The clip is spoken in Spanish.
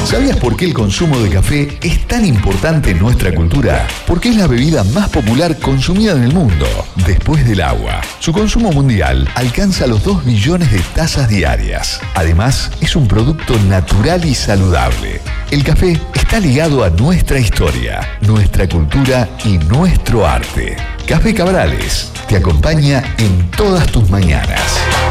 ¿Sabías por qué el consumo de café es tan importante en nuestra cultura? Porque es la bebida más popular consumida en el mundo, después del agua. Su consumo mundial alcanza los 2 billones de tazas diarias. Además, es un producto natural y saludable. El café está ligado a nuestra historia, nuestra cultura y nuestro arte. Café Cabrales te acompaña en todas tus mañanas.